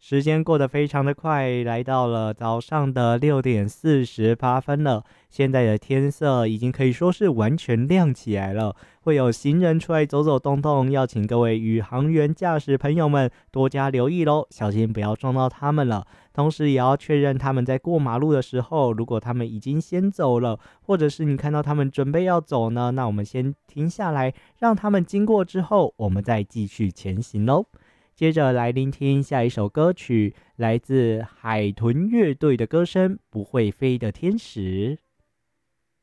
时间过得非常的快，来到了早上的6点48分了。现在的天色已经可以说是完全亮起来了，会有行人出来走走动动，要请各位宇航员驾驶朋友们多加留意咯，小心不要撞到他们了。同时也要确认他们在过马路的时候，如果他们已经先走了，或者是你看到他们准备要走呢，那我们先停下来，让他们经过之后，我们再继续前行咯。接着来聆听下一首歌曲，来自海豚乐队的歌声《不会飞的天使》。